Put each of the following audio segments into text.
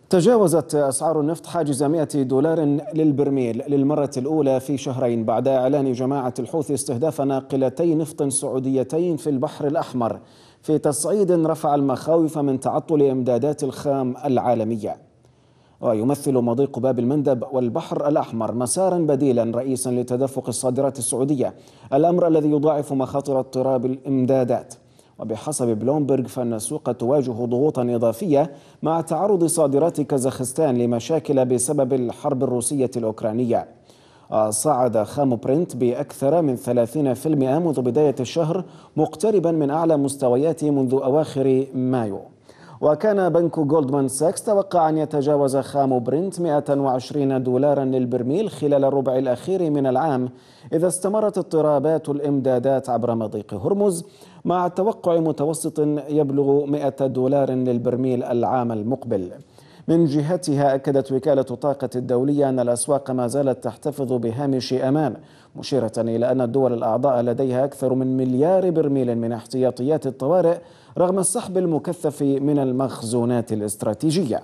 تجاوزت أسعار النفط حاجز $100 للبرميل للمرة الأولى في شهرين بعد إعلان جماعة الحوثي استهداف ناقلتي نفط سعوديتين في البحر الأحمر في تصعيد رفع المخاوف من تعطل إمدادات الخام العالمية. ويمثل مضيق باب المندب والبحر الأحمر مسارا بديلا رئيسا لتدفق الصادرات السعودية، الأمر الذي يضاعف مخاطر اضطراب الإمدادات. وبحسب بلومبرغ فإن السوق تواجه ضغوطا إضافية مع تعرض صادرات كازاخستان لمشاكل بسبب الحرب الروسية الأوكرانية. صعد خام برنت بأكثر من 30% منذ بداية الشهر، مقتربا من أعلى مستوياته منذ أواخر مايو. وكان بنك جولدمان ساكس توقع أن يتجاوز خام برنت $120 للبرميل خلال الربع الأخير من العام إذا استمرت اضطرابات الإمدادات عبر مضيق هرمز، مع توقع متوسط يبلغ $100 للبرميل العام المقبل. من جهتها أكدت وكالة الطاقة الدولية أن الأسواق ما زالت تحتفظ بهامش أمان، مشيرة إلى أن الدول الأعضاء لديها أكثر من مليار برميل من احتياطيات الطوارئ رغم السحب المكثف من المخزونات الاستراتيجية.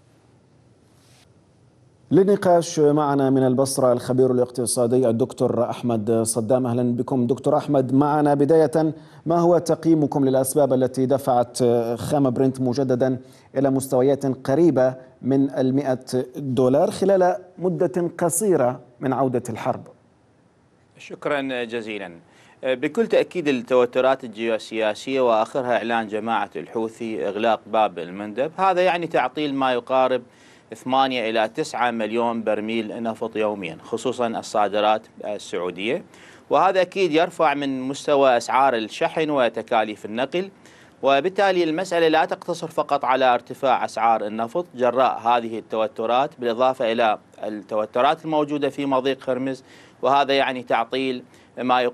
للنقاش معنا من البصرة الخبير الاقتصادي الدكتور أحمد صدام. أهلا بكم دكتور أحمد. معنا بداية، ما هو تقييمكم للأسباب التي دفعت خام برنت مجددا إلى مستويات قريبة من $100 خلال مدة قصيرة من عودة الحرب؟ شكرا جزيلا. بكل تأكيد التوترات الجيوسياسية وآخرها إعلان جماعة الحوثي إغلاق باب المندب، هذا يعني تعطيل ما يقارب 8 إلى 9 مليون برميل نفط يوميا، خصوصا الصادرات السعودية، وهذا أكيد يرفع من مستوى أسعار الشحن وتكاليف النقل. وبالتالي المسألة لا تقتصر فقط على ارتفاع أسعار النفط جراء هذه التوترات، بالإضافة إلى التوترات الموجودة في مضيق هرمز، وهذا يعني تعطيل ما